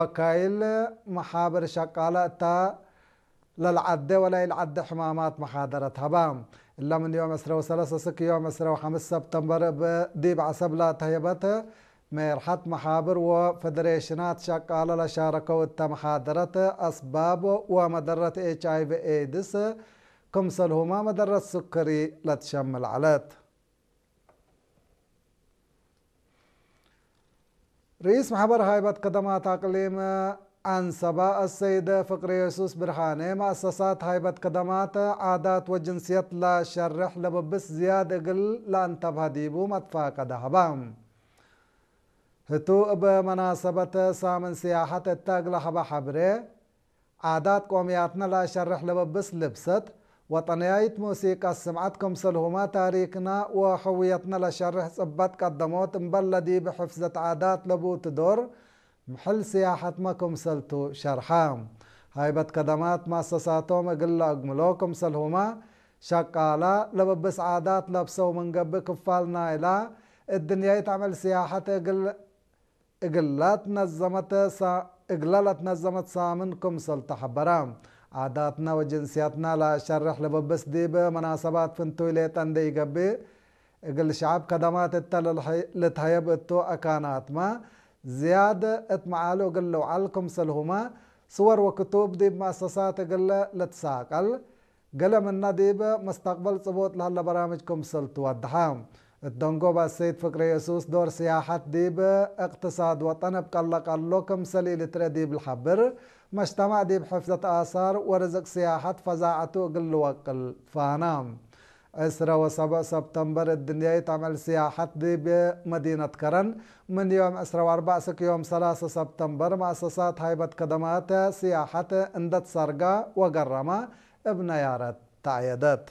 وكايل محابر شقالة تا للعدة ولا العد حمامات محاضرة هبام إلا من يوم 3 سك يوم 5 سبتمبر بديب عصب لا تهيبته ميرحت محابر وفدريشنات شقالة لشاركوا محاضرة أسباب ومدرة HIV AIDS كمسلهما مدرة سكري لتشمل علات. رئيس محبر هيبة خدمات أقليم أنسبة السيد فقري يسوس برهاني مؤسسات هيبة خدمات عادات وجنسيات لا شرح لببس زيادة قل لأن تبهديبو متفاقة دهبام هتو بمناسبة سامن سياحة التاقلة حبا حبري عادات قومياتنا لا شرح لببس لبست وطنيايت موسيقى سمعتكم سلهما تاريخنا وحويتنا لشرح صبت قدموت مبلدي بحفظة عادات لبوت دور محل سياحة مكم سلتو شرحام هايبت قدمات مؤسساتهم اقل اقملوكم سلهما شقالا لببس عادات لبسو من قبل كفالنا الى الدنيا تعمل سياحة اقلات نظمت سامنكم سلت حبرام عاداتنا وجنسياتنا لا شرح لببس دي بمناسبات فنتويليت اندي قبي اقل شعب قدمات لتهيب اتو اكانات ما زيادة اتمعالو قلو علكم سلهما صور وكتب دي بمؤسسات اقل لتساقل قل من ديب مستقبل صبوت لهلا برامجكم سلتو الدحام الدنقو بالسيد فقري يسوس دور سياحة ديب اقتصاد وطن بقلقلوكم سليل ترديب الحبر مجتمع ديب حفظة آثار ورزق سياحة فزاعته قل وقل فانام 17 سبتمبر الدنيا تعمل سياحة دي بمدينة كرن من يوم 4 سك يوم 3 سبتمبر مؤسسات هيبة خدمات سياحة اندت سرقة وقرمة ابن يارت تعيدت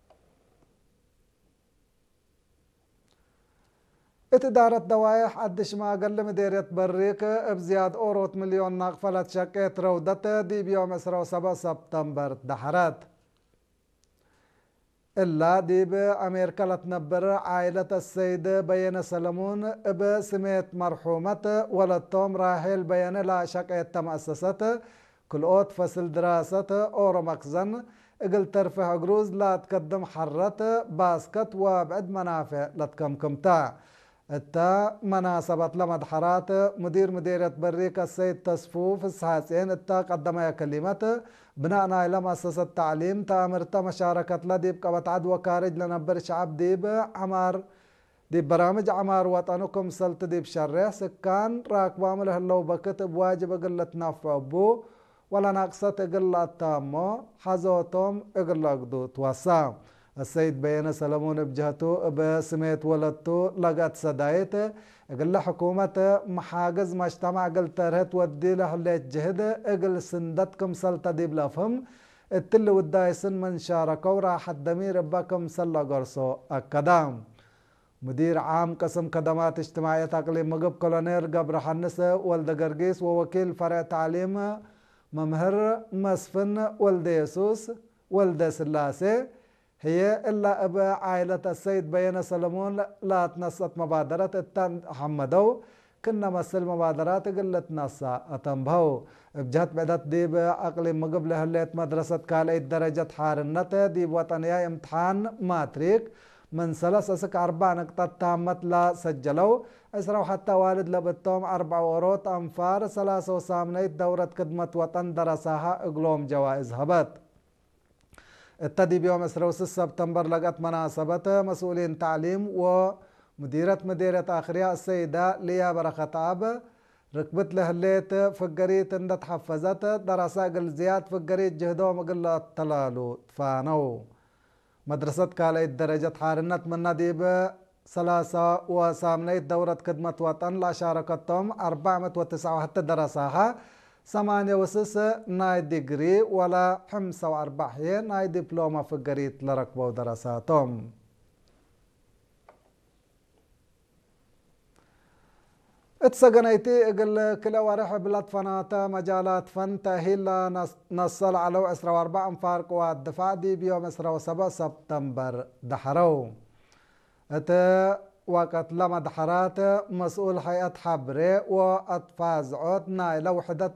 اتدارة دوايح قدش ما قل مديرية بريك بزياد أوروت مليون ناقفلت شقيت رودت دي بيوم 17 سبتمبر دحرات إلا دي بأمريكا لتنبر عائلة السيد بيان سلمون بسميت مرحومة ولدتهم راحل بيان لا شقيت مؤسسة كل أوت فصل دراسة أورو مخزن اقل ترفع قروز لا تقدم حرة باسكت وبعد منافع لتكمكمتا التا مناسبة لمدحرات مديرية بريك السيد تصفوف الساسين التا قدم كلمة بناء على مؤسسة التعليم تامرت مشاركة لديب قبط عدوى كارج لنبر شعب ديب عمار ديب برامج عمار وطنكم سلط ديب شرح سكان راكبام له لو بكتب واجب قلة نفع بو ولا ناقصة قلة تامو حزوتهم قلة قدوت وسام السيد بيان سلمون بجهته بسميت ولدته لقت سدايت قل حكومة محاجز مجتمع قل ترهت ودي له اللي جهد قل سندتكم سلطة دي بلافهم التل ودايسن من شاركوا راح الدمير بكم سلا قرصو الكدام مدير عام قسم خدمات اجتماعية اقليم مقب كولونيل قبر حنسة ولد قرقيس ووكيل فرع تعليم ممهر مسفن ولد يسوس ولد سلاسي هي إلا أبا عائلة السيد بيان سلمون لا تنصت مبادرة التن حمدو كنا مسل مبادرات قلت نصا أتنبهو بجهت بدت ديب أقليم مقبل هليت مدرسة كاليت درجة حارنة ديب وطنية امتحان ماتريك من 4 نقطة تامت لا سجلوا اسروا حتى والد لبتهم 4 وروت أنفار 3 دورة خدمة وطن درسها اقلوم جوائز هبت التدي بيوم 6 سبتمبر لقت مناسبة مسؤولين تعليم ومديرة آخرية السيدة ليا بركة عب ركبت له الليت فقريت اند تحفزت دراسة قل زياد فقريت جهدهم قل التلالو فانو مدرسة كاليت درجة حارنت من نديب 3 دورة خدمة وطن لا شاركتهم 409 حتى دراسها 8 ناي ديجري ولا 45 ناي دبلومة في قريت لركبوا دراساتهم اتسقنيتي اقل كلا ورح بلاد فناتا مجالات فن تأهيل نصل على 4 انفار قوات دفاع دي بيوم 7 سبتمبر دحرو ات وقت لمد حرات مسؤول هيئة حبري وأطفاز عود نايلة وحدة